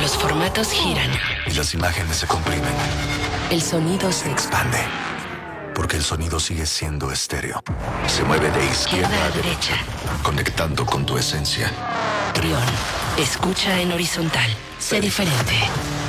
los formatos giran. Y las imágenes se comprimen. El sonido se Expande. Porque el sonido sigue siendo estéreo. Se mueve de izquierda a derecha, conectando con tu esencia. Trión. Escucha en horizontal. Sé diferente.